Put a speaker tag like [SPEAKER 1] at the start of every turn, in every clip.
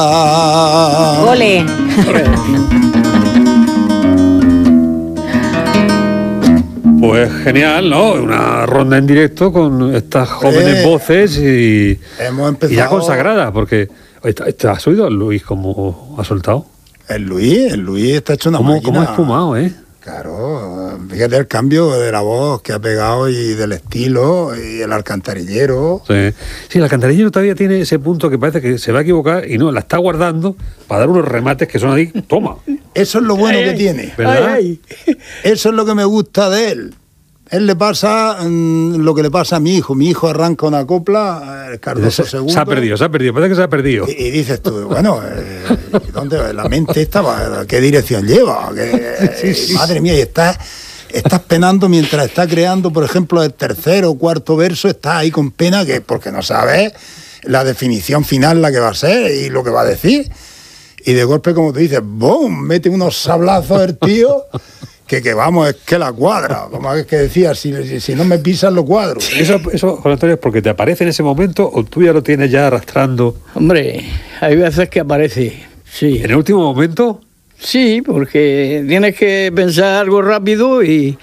[SPEAKER 1] ¡Ole!
[SPEAKER 2] Pues genial, ¿no? Una ronda en directo con estas jóvenes voces y ya consagradas, porque ¿has oído a Luis cómo ha soltado?
[SPEAKER 3] El Luis está hecho una máquina.
[SPEAKER 2] ¿Cómo ha espumado, eh?
[SPEAKER 3] Claro, fíjate el cambio de la voz que ha pegado y del estilo y el alcantarillero.
[SPEAKER 2] Sí, el alcantarillero todavía tiene ese punto que parece que se va a equivocar y no, la está guardando para dar unos remates que son ahí, toma.
[SPEAKER 3] Eso es lo bueno que tiene.
[SPEAKER 2] ¿Verdad?
[SPEAKER 3] Eso es lo que me gusta de él. Él le pasa lo que le pasa a mi hijo. Mi hijo arranca una copla, el Cardoso segundo.
[SPEAKER 2] Se ha perdido, parece que se ha perdido.
[SPEAKER 3] Y dices tú, bueno, ¿dónde la mente estaba? ¿Qué dirección lleva? Sí. Madre mía, y estás penando mientras está creando, por ejemplo, el tercer o cuarto verso, estás ahí con pena porque no sabes la definición final, la que va a ser y lo que va a decir. Y de golpe, como tú dices, ¡boom! Mete unos sablazos el tío... Que vamos, es que la cuadra, como es que decía, si no me pisan lo cuadro.
[SPEAKER 2] Eso, Juan Antonio, ¿es porque te aparece en ese momento o tú ya lo tienes ya arrastrando?
[SPEAKER 4] Hombre, hay veces que aparece, sí.
[SPEAKER 2] ¿En el último momento?
[SPEAKER 4] Sí, porque tienes que pensar algo rápido y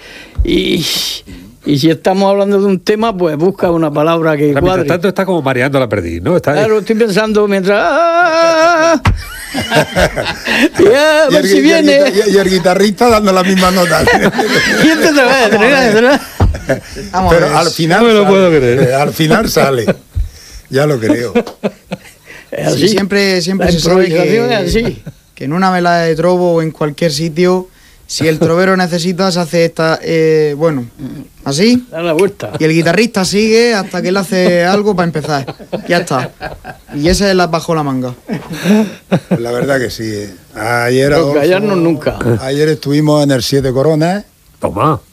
[SPEAKER 4] si estamos hablando de un tema, pues busca una palabra que cuadre.
[SPEAKER 2] Mientras tanto está como mareando la perdiz, ¿no?
[SPEAKER 4] Claro, estoy pensando mientras... a ver si viene.
[SPEAKER 3] Y el guitarrista dando la misma nota.
[SPEAKER 4] Y entonces
[SPEAKER 3] pero al final
[SPEAKER 2] no me lo puedo creer.
[SPEAKER 3] Al final sale. Ya lo creo.
[SPEAKER 5] Sí, siempre se sabe que en una vela de trovo o en cualquier sitio, si el trovero necesita, se hace esta, así.
[SPEAKER 4] Da la vuelta.
[SPEAKER 5] Y el guitarrista sigue hasta que él hace algo para empezar. Ya está. Y esa es la bajo la manga.
[SPEAKER 3] La verdad que sí. Ayer,
[SPEAKER 4] no callarnos nunca.
[SPEAKER 3] Ayer estuvimos en el Siete Coronas.
[SPEAKER 2] Toma.